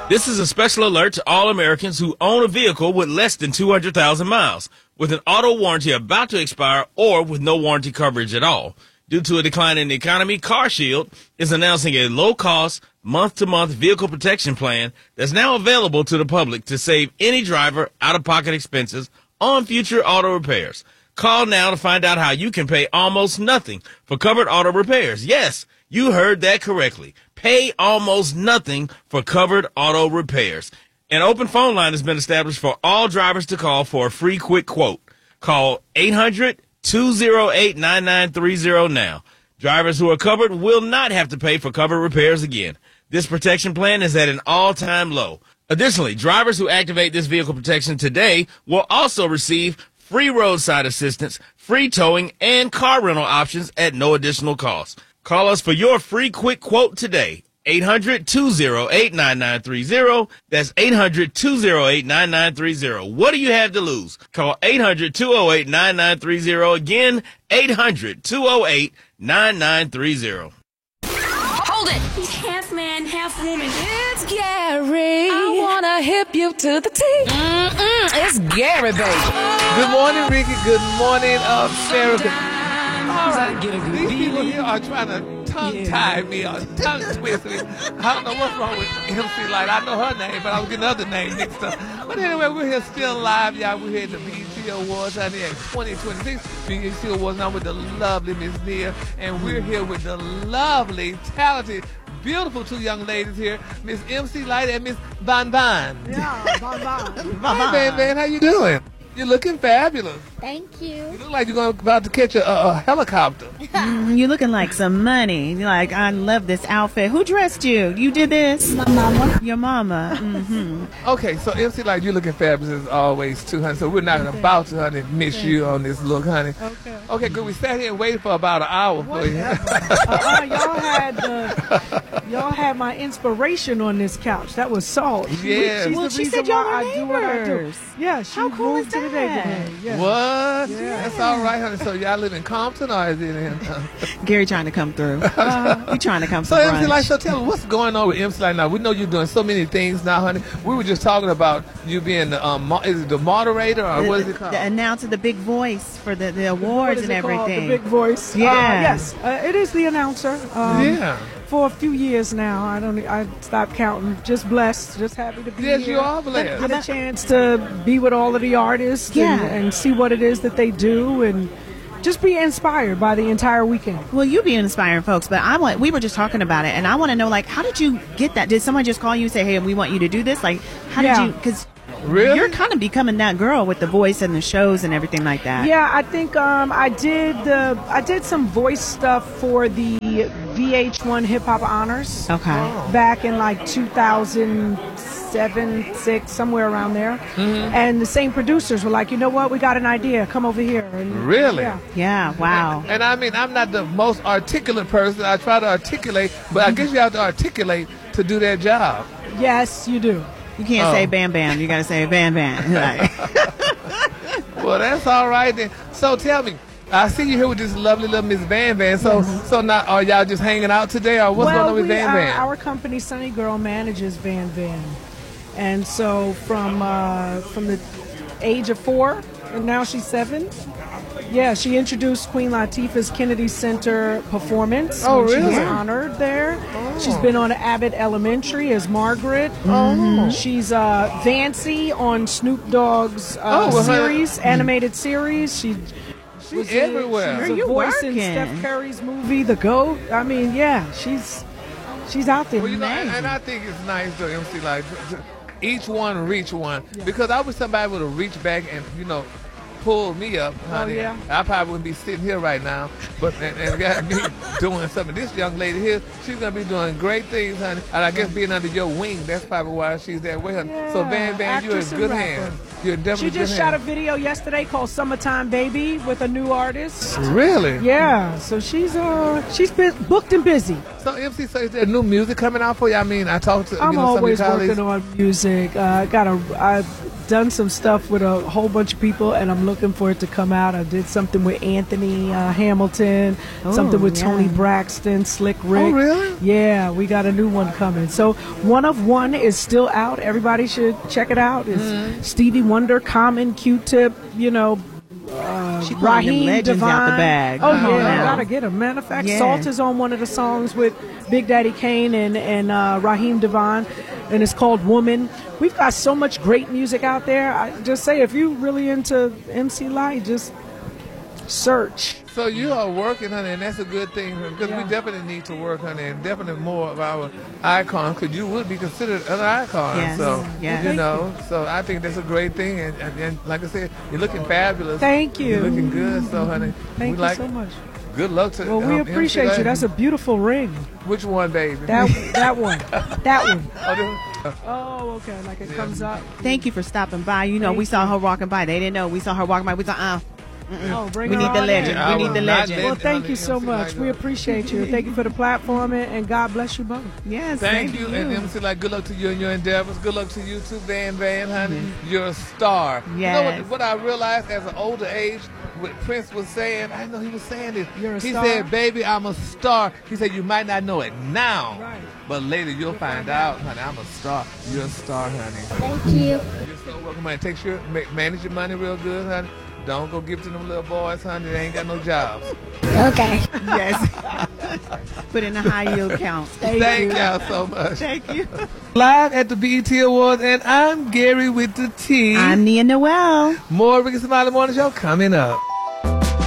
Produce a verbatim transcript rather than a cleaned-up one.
This is a special alert to all Americans who own a vehicle with less than two hundred thousand miles, with an auto warranty about to expire or with no warranty coverage at all. Due to a decline in the economy, CarShield is announcing a low-cost, month-to-month vehicle protection plan that's now available to the public to save any driver out-of-pocket expenses on future auto repairs. Call now to find out how you can pay almost nothing for covered auto repairs. Yes, you heard that correctly. Pay almost nothing for covered auto repairs. An open phone line has been established for all drivers to call for a free quick quote. Call eight hundred, two oh eight, nine nine three oh now. Drivers who are covered will not have to pay for covered repairs again. This protection plan is at an all-time low. Additionally, drivers who activate this vehicle protection today will also receive free roadside assistance, free towing, and car rental options at no additional cost. Call us for your free quick quote today. eight hundred, two oh eight, nine nine three oh. That's eight hundred, two oh eight, nine nine three oh. What do you have to lose? Call eight hundred, two oh eight, nine nine three oh. Again, eight hundred, two oh eight, nine nine three oh. Hold it! He's half man, half woman. It's Gary. I wanna hip you to the T. Mm-mm, it's Gary, baby. Good morning, Ricky. Good morning, uh, Sarah. All right, these people here are trying to tongue-tie me or tongue-twist me. I don't know what's wrong with M C Light. I know her name, but I was getting other names mixed up. But anyway, we're here still live, y'all. We're here at the B E T Awards, honey, at twenty twenty-six B E T Awards. Now with the lovely Miss Nia, and we're here with the lovely, talented, beautiful two young ladies here, Miss M C Light and Miss Van Van. Yeah, Van Van. Hey, Van Van, how you doing? You're looking fabulous. Thank you. You look like you're going, about to catch a, a, a helicopter. Mm, you're looking like some money. You're like, I love this outfit. Who dressed you? You did this? My mama. Your mama. Mm-hmm. Okay, so M C, like, you're looking fabulous as always, too, honey. So we're not okay. about to, honey, miss okay. you on this look, honey. Okay. Okay, good. We sat here and waited for about an hour for you. uh, y'all had uh, y'all had my inspiration on this couch. That was Salt. Yeah. She's well, the she reason said y'all why were I do what I do. Yeah, she How cool moved is to the that? neighborhood. Yeah. What? Yeah. That's all right, honey. So y'all live in Compton or is it in? Uh... Gary trying to come through. Uh, you trying to come so for M C brunch. Light, so tell me what's going on with M C Light now. We know you're doing so many things now, honey. We were just talking about you being the um, is it the moderator or the, what is it called? The announcer, the big voice for the, the awards and everything. The big voice. Yeah. Uh, yes, uh, it is the announcer. Um, yeah. For a few years now, I don't. I stopped counting. Just blessed, just happy to be yes, here. Yes, you are blessed. Get a chance to be with all of the artists yeah. and, and see what it is that they do, and just be inspired by the entire weekend. Well, you be inspiring folks, but I want. We were just talking about it, and I want to know, like, how did you get that? Did someone just call you and say, "Hey, we want you to do this"? Like, how yeah. did you? Because really? You're kind of becoming that girl with the voice and the shows and everything like that. Yeah, I think um, I did. Uh, I did some voice stuff for the V H one Hip Hop Honors. Okay. Back in like two thousand seven, six, somewhere around there. Mm-hmm. And the same producers were like, you know what, we got an idea. Come over here. And, really? Yeah. Yeah. Wow. And, and I mean, I'm not the most articulate person. I try to articulate, but I guess you have to articulate to do that job. Yes, you do. You can't oh. say Bam Bam. You got to say Bam Bam. Like. Well, that's all right then. So tell me, I see you here with this lovely little Miss Van Van. So, mm-hmm. so now are y'all just hanging out today, or what's well, going on with we, Van Van? Our, our company, Sunny Girl, manages Van Van, and so from uh, from the age of four, and now she's seven. Yeah, she introduced Queen Latifah's Kennedy Center performance. Oh, when really? She was honored there. Oh. She's been on Abbott Elementary as Margaret. Oh. She's uh, Vancy on Snoop Dogg's uh, oh, well, series, her... animated series. She She's everywhere. She's Are a you voice working? in Steph Curry's movie, The GOAT. I mean, yeah, she's she's out there. Well, you know, and, and I think it's nice to M C like each one reach one Yeah. because I wish somebody would have reached back and you know pulled me up, honey. Oh, yeah. I probably wouldn't be sitting here right now, but and, and got me doing something. This young lady here, she's gonna be doing great things, honey. And I guess being under your wing, that's probably why she's that way. Honey. Yeah, so Van Van, you're in good hands. You're definitely She just good shot hands. a video yesterday called "Summertime Baby" with a new artist. Really? Yeah, so she's uh she's been booked and busy. So M C, so is there new music coming out for you? I mean, I talked to I'm you know, some of always your colleagues. working on music. Uh, I got a I done some stuff with a whole bunch of people, and I'm looking for it to come out. I did something with Anthony uh, Hamilton, Oh, something with yeah. Tony Braxton, Slick Rick. Oh, really? Yeah, we got a new one coming. So One of One is still out. Everybody should check it out. It's Mm-hmm. Stevie Wonder, Common, Q-Tip, you know, uh, She pulling them Raheem legends Devine. out the bag. Oh, Come on yeah, now. gotta get them. Matter of fact, Yeah. Salt is on one of the songs with Big Daddy Kane and, and uh, Raheem Devine, and it's called Woman. We've got so much great music out there. I just say, if you really into M C Light, just search. So you are working, honey, and that's a good thing because Yeah. we definitely need to work, honey, and definitely more of our icons because you would be considered an icon. Yes. So, Yes. you know, so I think that's a great thing. And, and, and like I said, you're looking fabulous. Thank you. You're looking good. So, honey, Thank we you like, so much. good luck to Well, we um, appreciate M C you. Light. That's a beautiful ring. Which one, baby? That that one. That one. Oh, this- Oh, okay. Like it comes up. Thank you for stopping by. You know, Thank we saw you. her walking by. They didn't know. We saw her walking by. We thought, uh, Oh, bring We her need the on legend. in. I We need was the not legend. Well, letting thank honey you so M C much. Light We go. appreciate you. Thank you for the platform, and, and God bless you both. yes, Thank thank you, you. and M C Light. Good luck to you and your endeavors. Good luck to you too, Van Van, honey. You're a star. You know Yes. what, what I realized as an older age, what Prince was saying, I know he was saying this. You're a he star? said, baby, I'm a star. He said, you might not know it now, Right. but later you'll find out, honey, I'm a star. You're a star, honey. Thank you. You're so welcome, honey. Take sure, ma- manage your money real good, honey. Don't go give it to them little boys, honey. They ain't got no jobs. Okay. Yes. Put in a high yield count. Thank y'all so much. Thank you. Live at the B E T Awards, and I'm Gary with the T. I'm Nia Noel. More Ricky Smiley Morning Show coming up.